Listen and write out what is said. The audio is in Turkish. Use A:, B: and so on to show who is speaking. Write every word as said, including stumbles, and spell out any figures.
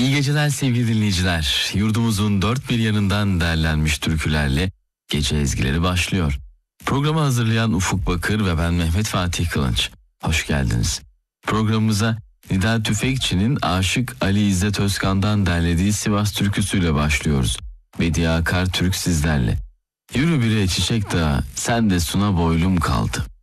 A: İyi geceler sevgili dinleyiciler. Yurdumuzun dört bir yanından derlenmiş türkülerle gece ezgileri başlıyor. Programı hazırlayan Ufuk Bakır ve ben Mehmet Fatih Kılınç. Hoş geldiniz. Programımıza Nida Tüfekçi'nin Aşık Ali İzzet Özkan'dan derlediği Sivas türküsüyle başlıyoruz. Bediye Akar Türk sizlerle. Yürü bire çiçek dağı, sen de suna boylum kaldı.